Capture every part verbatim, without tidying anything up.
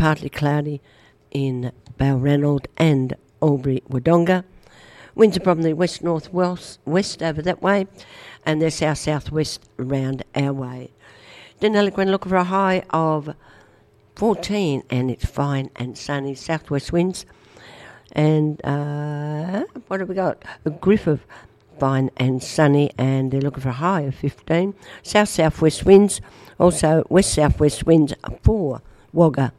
partly cloudy in Balranald and Albury-Wodonga. Winds are from the west-north-west west over that way, and they're south-southwest around our way. Denali, we're looking for a high of fourteen, and it's fine and sunny. Southwest winds. And uh, what have we got? A Griffith, fine and sunny, and they're looking for a high of fifteen. South-southwest winds, also west-southwest winds for Wagga,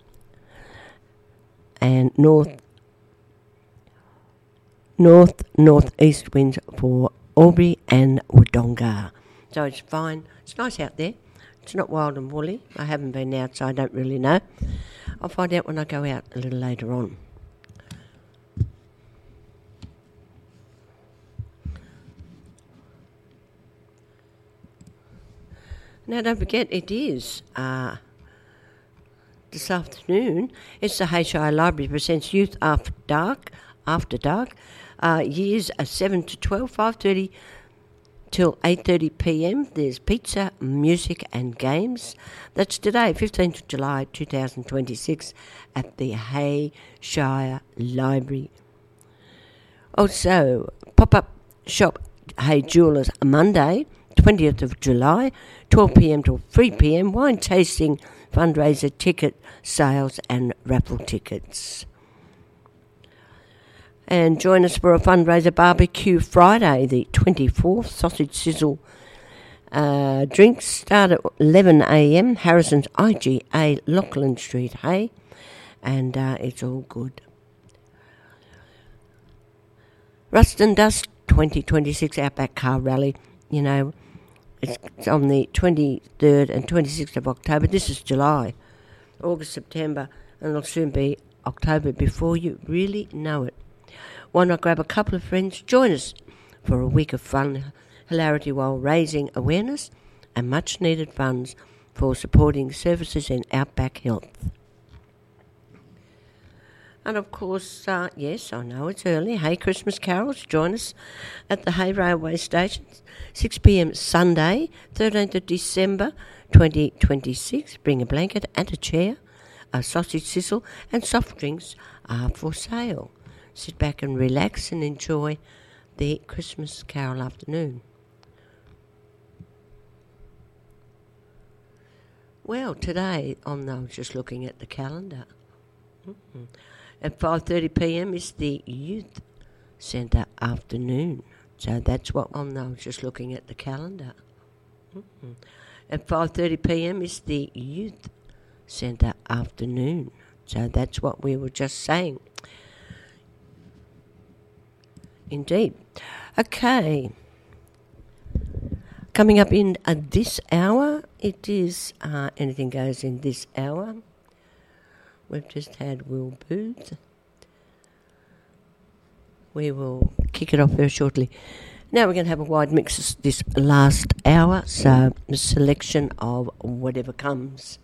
and north north northeast winds for Albury and Wodonga. So it's fine. It's nice out there. It's not wild and woolly. I haven't been out, so I don't really know. I'll find out when I go out a little later on. Now, don't forget, it is uh, this afternoon. It's the H I Library presents Youth After Dark. After Dark, uh, years are seven to twelve, five thirty till eight thirty p m. There's pizza, music, and games. That's today, fifteenth of July, two thousand twenty-six, at the Hay Shire Library. Also, pop-up shop Hay Jewellers Monday, twentieth of July, twelve p m till three p m, wine tasting, fundraiser ticket sales and raffle tickets. And join us for a fundraiser barbecue Friday, the twenty-fourth, sausage sizzle uh, drinks start at eleven a m, Harrison's I G A, Lachlan Street, Hay, and uh, it's all good. Rust and Dust twenty twenty-six Outback Car Rally, you know, it's on the twenty-third and twenty-sixth of October. This is July, August, September, and it'll soon be October before you really know it. Why not grab a couple of friends, join us for a week of fun, hilarity while raising awareness and much-needed funds for supporting services in Outback Health. And of course, uh, yes, I know it's early. Hay Christmas carols, join us at the Hay Railway Station, six p m Sunday, thirteenth of December, twenty twenty-six. Bring a blanket and a chair. A sausage sizzle and soft drinks are for sale. Sit back and relax and enjoy the Christmas carol afternoon. Well, today, on I was just looking at the calendar. Mm-hmm. At five thirty p m is the Youth Centre afternoon. So that's what on I was just looking at the calendar. Mm-hmm. At five thirty p m is the Youth Centre afternoon. So that's what we were just saying. Indeed. Okay. Coming up in uh, this hour, it is uh, Anything Goes in this hour. We've just had Will Booth. We will kick it off very shortly. Now we're going to have a wide mix this last hour, so a selection of whatever comes.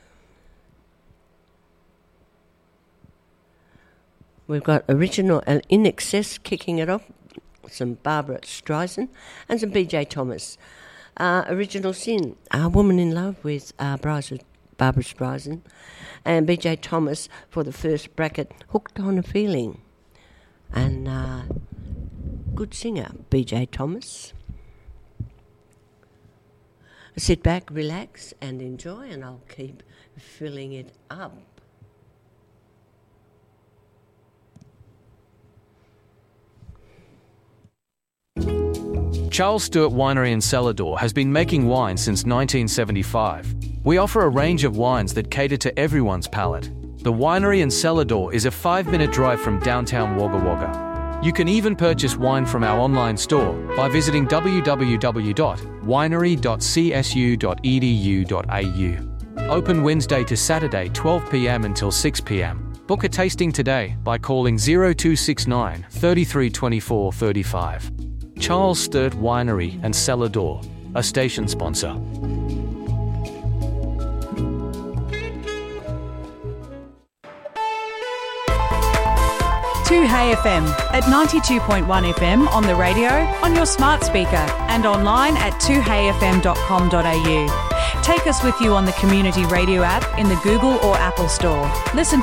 We've got original and In Excess kicking it off, some Barbara Streisand and some B J Thomas. Uh, original Sin, A Woman in Love with uh, Barbara Streisand, and B J Thomas for the first bracket, Hooked on a Feeling. And uh, good singer, B J Thomas. Sit back, relax and enjoy, and I'll keep filling it up. Charles Sturt Winery and Cellar Door has been making wine since nineteen seventy-five. We offer a range of wines that cater to everyone's palate. The Winery and Cellar Door is a five-minute drive from downtown Wagga Wagga. You can even purchase wine from our online store by visiting w w w dot winery dot c s u dot e d u dot a u. Open Wednesday to Saturday, twelve p m until six p m. Book a tasting today by calling zero two six nine, three three two four, three five. Charles Sturt Winery and Cellar Door, a station sponsor. two Hay F M at ninety-two point one F M on the radio, on your smart speaker and online at two hay f m dot com dot a u. Take us with you on the Community Radio app in the Google or Apple Store. Listen